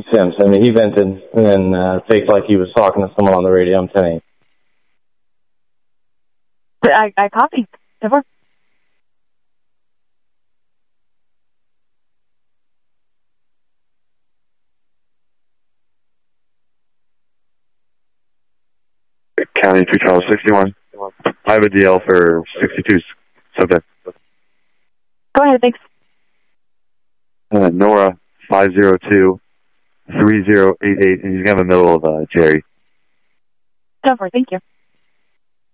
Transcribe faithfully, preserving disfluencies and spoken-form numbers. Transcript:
Sims. I mean, he vented and then uh, faked like he was talking to someone on the radio. I'm telling you. I, I copy. Never. County two Charles sixty-one. I have a D L for sixty-two subject. Go ahead, thanks. Uh, Nora five zero two three zero eight eight, and he's got in the middle of uh, Jerry. Go for it, thank you.